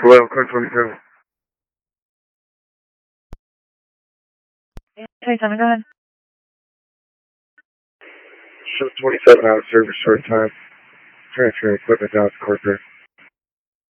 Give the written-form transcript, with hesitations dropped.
Hello, Car 27. 27, go ahead. Show 27 out of service short time. Transferring equipment down to corporate.